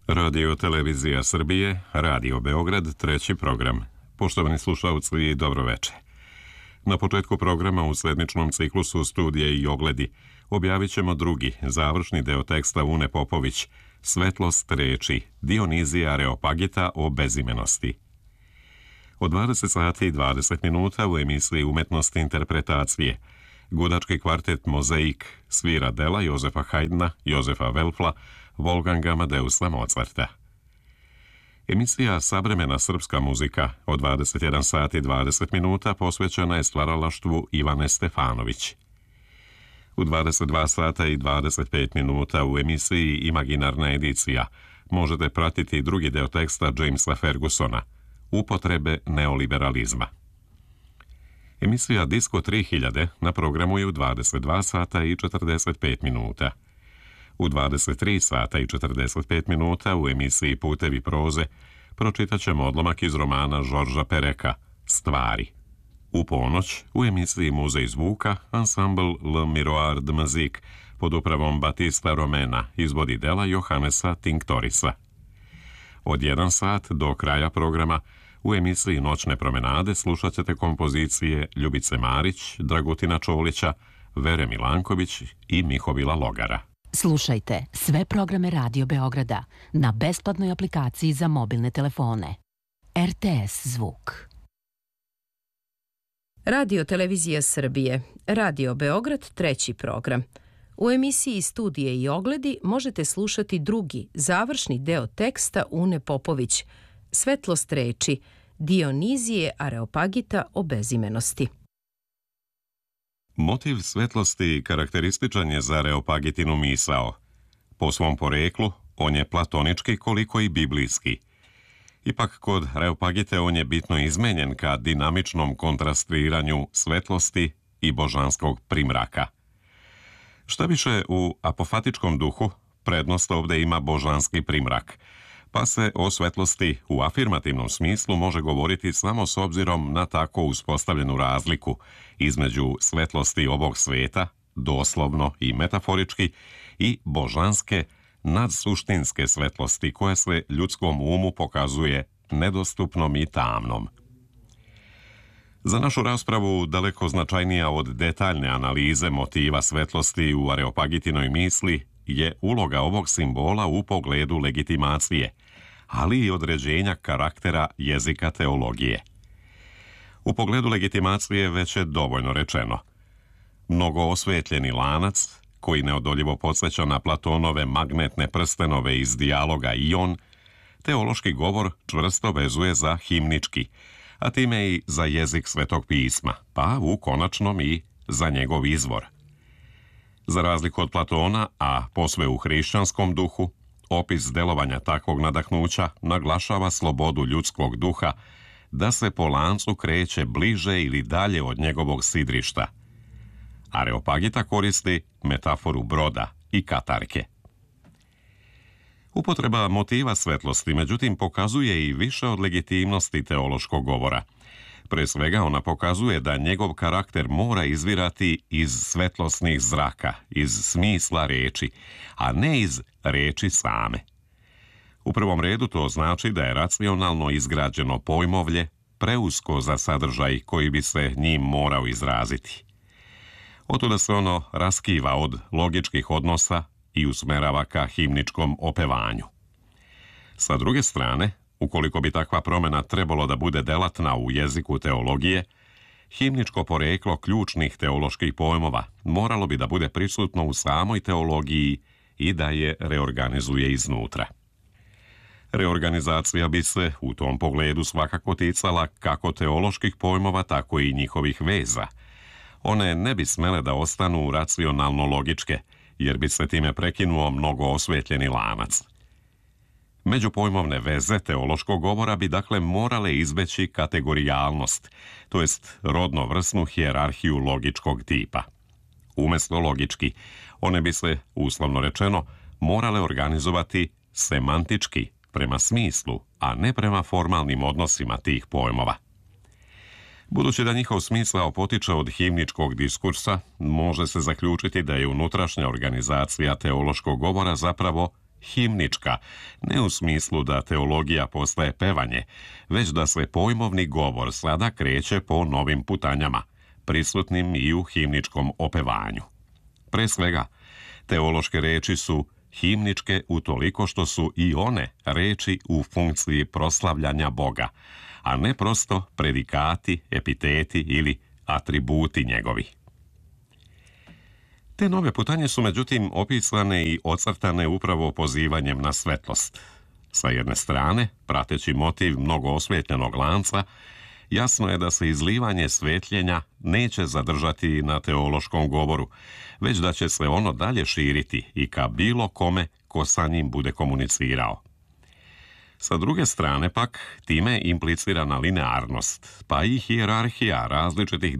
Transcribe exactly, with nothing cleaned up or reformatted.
Radio Televizija Srbije, Radio Beograd, treći program. Poštovani slušalci, dobroveče. Na početku programa u sedmičnom ciklusu Studije i ogledi objavit ćemo drugi, završni deo teksta Une Popović, Svetlost reči, Dionizija Areopagita o bezimenosti. Od dvadeset sati i dvadeset minuta u emisiji Umetnosti interpretacije gudački kvartet Mozaik svira dela Jozefa Haydna, Jozefa Welfla, Wolfganga Amadeusa Mozarta. Emisija Savremena srpska muzika od dvadeset jedan sati i dvadeset minuta posvećena je stvaralaštvu Ivane Stefanović. U dvadeset dva sata i dvadeset pet minuta u emisiji Imaginarna edicija možete pratiti drugi deo teksta Jamesa Fergusona, Upotrebe neoliberalizma. Emisija Disko tri hiljade na programu je u dvadeset dva sata i četrdeset pet minuta. U dvadeset tri sata i četrdeset pet minuta u emisiji Putevi proze pročitat ćemo odlomak iz romana Žorža Pereka Stvari. U ponoć u emisiji Muzej zvuka ansambl Le Miroir de Musique pod upravom Batista Romena izvodi dela Johannesa Tinktorisa. Od jedan sat do kraja programa u emisiji Noćne promenade slušat ćete kompozicije Ljubice Marić, Dragutina Čolića, Vere Milanković i Mihovila Logara. Slušajte sve programe Radio Beograda na besplatnoj aplikaciji za mobilne telefone. R T S zvuk. Radio Televizija Srbije, Radio Beograd, treći program. U emisiji Studije i ogledi možete slušati drugi, završni deo teksta Une Popović, Svetlost reči, Dionizije Areopagita o bezimenosti. Motiv svetlosti karakterističan je za Areopagitinu misao. Po svom poreklu, on je platonički koliko i biblijski. Ipak kod Areopagite on je bitno izmenjen ka dinamičnom kontrastiranju svetlosti i božanskog primraka. Šta više, u apofatičkom duhu prednost ovde ima božanski primrak, pa se o svetlosti u afirmativnom smislu može govoriti samo s obzirom na tako uspostavljenu razliku između svetlosti ovog sveta, doslovno i metaforički, i božanske, nadsuštinske svetlosti koja se ljudskom umu pokazuje nedostupnom i tamnom. Za našu raspravu daleko značajnija od detaljne analize motiva svetlosti u Areopagitinoj misli je uloga ovog simbola u pogledu legitimacije, ali i određenja karaktera jezika teologije. U pogledu legitimacije već je dovoljno rečeno. Mnogo osvetljeni lanac, koji neodoljivo podsjeća na Platonove magnetne prstenove iz dijaloga Ion, teološki govor čvrsto vezuje za himnički, a time i za jezik Svetog pisma, pa u konačnom i za njegov izvor. Za razliku od Platona, a posve u hrišćanskom duhu, opis delovanja takvog nadahnuća naglašava slobodu ljudskog duha da se po lancu kreće bliže ili dalje od njegovog sidrišta. Areopagita koristi metaforu broda i katarke. Upotreba motiva svetlosti, međutim, pokazuje i više od legitimnosti teološkog govora. Pre svega ona pokazuje da njegov karakter mora izvirati iz svetlosnih zraka, iz smisla reči, a ne iz reči same. U prvom redu to znači da je racionalno izgrađeno pojmovlje preusko za sadržaj koji bi se njim morao izraziti. Otuda se ono raskiva od logičkih odnosa i usmerava ka himničkom opevanju. Sa druge strane, ukoliko bi takva promjena trebalo da bude delatna u jeziku teologije, himničko poreklo ključnih teoloških pojmova moralo bi da bude prisutno u samoj teologiji i da je reorganizuje iznutra. Reorganizacija bi se u tom pogledu svakako ticala kako teoloških pojmova, tako i njihovih veza. One ne bi smele da ostanu racionalno logičke, jer bi se time prekinuo mnogo osvetljeni lanac. Međupojmovne veze teološkog govora bi dakle morale izbeći kategorijalnost, to jest rodno-vrsnu hijerarhiju logičkog tipa. Umesto logički, one bi se, uslovno rečeno, morale organizovati semantički, prema smislu, a ne prema formalnim odnosima tih pojmova. Budući da njihov smisao potiče od himničkog diskursa, može se zaključiti da je unutrašnja organizacija teološkog govora zapravo himnička, ne u smislu da teologija postaje pevanje, već da se pojmovni govor sada kreće po novim putanjama, prisutnim i u himničkom opevanju. Pre svega, teološke reči su himničke utoliko što su i one reči u funkciji proslavljanja Boga, a ne prosto predikati, epiteti ili atributi njegovi. Te nove putanje su međutim opisane i ocrtane upravo pozivanjem na svetlost. Sa jedne strane, prateći motiv mnogo osvjetljenog lanca, jasno je da se izlivanje svetljenja neće zadržati na teološkom govoru, već da će se ono dalje širiti i ka bilo kome ko sa njim bude komunicirao. Sa druge strane pak, time implicirana linearnost, pa i hijerarhija različitih